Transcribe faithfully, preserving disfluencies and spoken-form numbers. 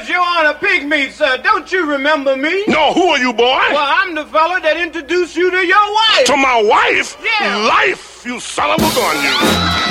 Yes, Your Honor, Pigmeat, sir. Don't you remember me? No, who are you, boy? Well, I'm the fella that introduced you to your wife. To my wife? Yeah. Life, you son of a gun, you.